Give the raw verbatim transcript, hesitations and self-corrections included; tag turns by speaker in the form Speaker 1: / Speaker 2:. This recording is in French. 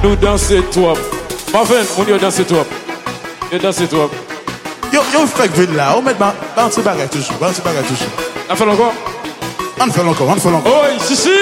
Speaker 1: nous danser toi. Marvin, on y danser toi. Et danser toi.
Speaker 2: Yo, yo, fait que ville là, on met un petit bagage toujours, un petit bagage toujours.
Speaker 1: On fait encore?
Speaker 2: On fait encore, on fait encore.
Speaker 1: Oh, si, si.